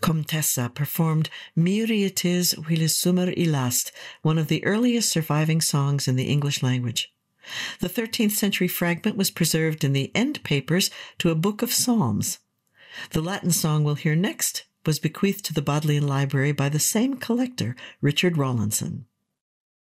Comtessa performed Miri it is while summer I last, one of the earliest surviving songs in the English language. The 13th century fragment was preserved in the end papers to a book of psalms. The Latin song we'll hear next was bequeathed to the Bodleian Library by the same collector, Richard Rawlinson.